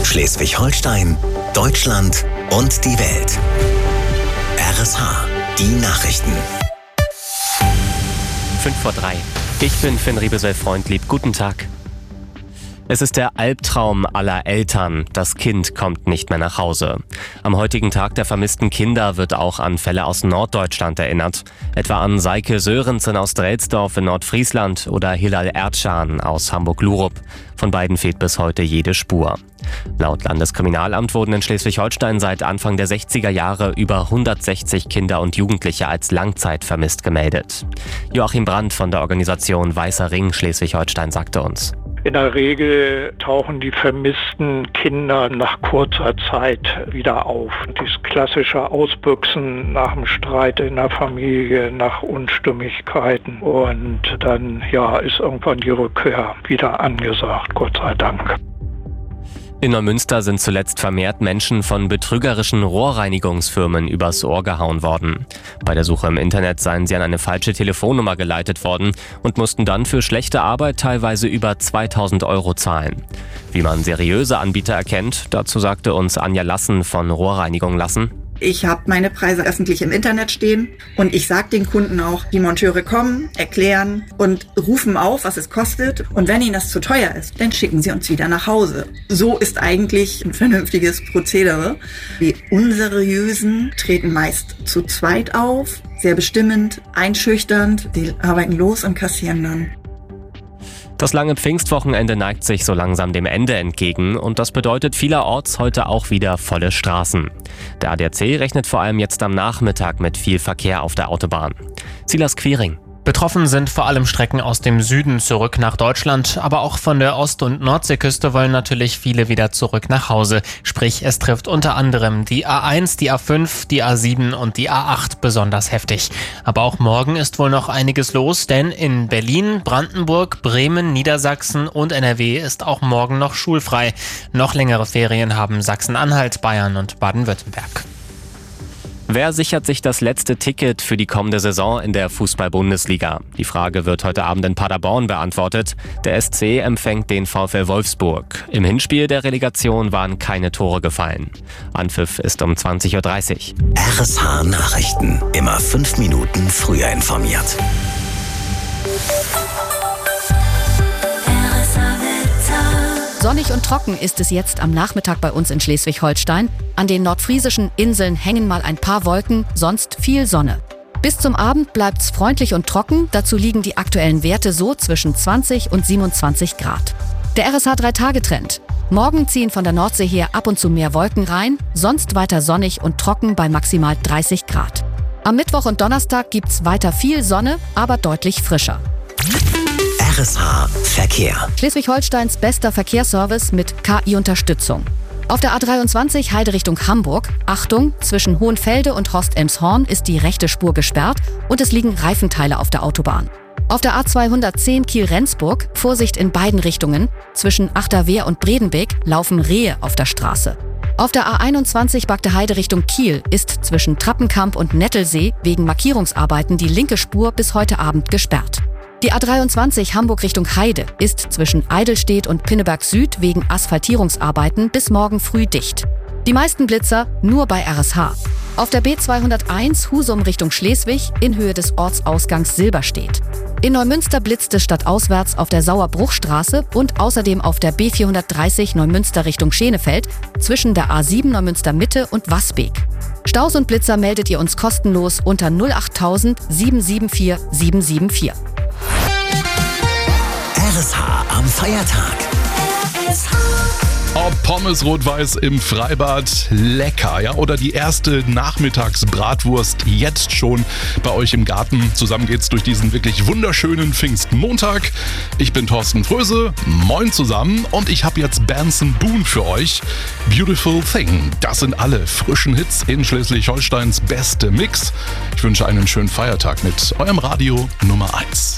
Schleswig-Holstein, Deutschland und die Welt. RSH, die Nachrichten. 5:03. Ich bin Finn Riebesell-Freundlieb. Guten Tag. Es ist der Albtraum aller Eltern. Das Kind kommt nicht mehr nach Hause. Am heutigen Tag der vermissten Kinder wird auch an Fälle aus Norddeutschland erinnert. Etwa an Seike Sörensen aus Drelsdorf in Nordfriesland oder Hilal Erdschan aus Hamburg-Lurup. Von beiden fehlt bis heute jede Spur. Laut Landeskriminalamt wurden in Schleswig-Holstein seit Anfang der 60er Jahre über 160 Kinder und Jugendliche als langzeitvermisst gemeldet. Joachim Brandt von der Organisation Weißer Ring Schleswig-Holstein sagte uns: In der Regel tauchen die vermissten Kinder nach kurzer Zeit wieder auf. Dieses klassische Ausbüchsen nach dem Streit in der Familie, nach Unstimmigkeiten. Und dann ist irgendwann die Rückkehr wieder angesagt, Gott sei Dank. In Neumünster sind zuletzt vermehrt Menschen von betrügerischen Rohrreinigungsfirmen übers Ohr gehauen worden. Bei der Suche im Internet seien sie an eine falsche Telefonnummer geleitet worden und mussten dann für schlechte Arbeit teilweise über 2.000 € zahlen. Wie man seriöse Anbieter erkennt, dazu sagte uns Anja Lassen von Rohrreinigung Lassen: Ich habe meine Preise öffentlich im Internet stehen und ich sage den Kunden auch, die Monteure kommen, erklären und rufen auf, was es kostet. Und wenn ihnen das zu teuer ist, dann schicken sie uns wieder nach Hause. So ist eigentlich ein vernünftiges Prozedere. Die unseriösen treten meist zu zweit auf, sehr bestimmend, einschüchternd. Die arbeiten los und kassieren dann. Das lange Pfingstwochenende neigt sich so langsam dem Ende entgegen und das bedeutet vielerorts heute auch wieder volle Straßen. Der ADAC rechnet vor allem jetzt am Nachmittag mit viel Verkehr auf der Autobahn. Silas Quiring. Betroffen sind vor allem Strecken aus dem Süden zurück nach Deutschland, aber auch von der Ost- und Nordseeküste wollen natürlich viele wieder zurück nach Hause. Sprich, es trifft unter anderem die A1, die A5, die A7 und die A8 besonders heftig. Aber auch morgen ist wohl noch einiges los, denn in Berlin, Brandenburg, Bremen, Niedersachsen und NRW ist auch morgen noch schulfrei. Noch längere Ferien haben Sachsen-Anhalt, Bayern und Baden-Württemberg. Wer sichert sich das letzte Ticket für die kommende Saison in der Fußball-Bundesliga? Die Frage wird heute Abend in Paderborn beantwortet. Der SC empfängt den VfL Wolfsburg. Im Hinspiel der Relegation waren keine Tore gefallen. Anpfiff ist um 20:30 Uhr. RSH Nachrichten. Immer 5 Minuten früher informiert. Sonnig und trocken ist es jetzt am Nachmittag bei uns in Schleswig-Holstein. An den nordfriesischen Inseln hängen mal ein paar Wolken, sonst viel Sonne. Bis zum Abend bleibt's freundlich und trocken. Dazu liegen die aktuellen Werte so zwischen 20 und 27 Grad. Der RSH 3-Tage-Trend. Morgen ziehen von der Nordsee her ab und zu mehr Wolken rein, sonst weiter sonnig und trocken bei maximal 30 Grad. Am Mittwoch und Donnerstag gibt's weiter viel Sonne, aber deutlich frischer. RSH Verkehr. Schleswig-Holsteins bester Verkehrsservice mit KI-Unterstützung. Auf der A23 Heide Richtung Hamburg. Achtung, zwischen Hohenfelde und Horst-Elmshorn ist die rechte Spur gesperrt und es liegen Reifenteile auf der Autobahn. Auf der A210 Kiel-Rendsburg, Vorsicht in beiden Richtungen. Zwischen Achterwehr und Bredenbeek laufen Rehe auf der Straße. Auf der A21 Bagde Heide Richtung Kiel ist zwischen Trappenkamp und Nettelsee wegen Markierungsarbeiten die linke Spur bis heute Abend gesperrt. Die A23 Hamburg Richtung Heide ist zwischen Eidelstedt und Pinneberg Süd wegen Asphaltierungsarbeiten bis morgen früh dicht. Die meisten Blitzer nur bei RSH. Auf der B201 Husum Richtung Schleswig in Höhe des Ortsausgangs Silberstedt. In Neumünster blitzt es stadtauswärts auf der Sauerbruchstraße und außerdem auf der B430 Neumünster Richtung Schenefeld zwischen der A7 Neumünster Mitte und Wasbeek. Staus und Blitzer meldet ihr uns kostenlos unter 08000 774 774. RSH am Feiertag. Ob Pommes rot-weiß im Freibad, lecker, ja? Oder die erste Nachmittagsbratwurst jetzt schon bei euch im Garten. Zusammen geht's durch diesen wirklich wunderschönen Pfingstmontag. Ich bin Thorsten Fröse, moin zusammen und ich habe jetzt Benson Boone für euch. Beautiful Thing, das sind alle frischen Hits in Schleswig-Holsteins beste Mix. Ich wünsche einen schönen Feiertag mit eurem Radio Nummer 1.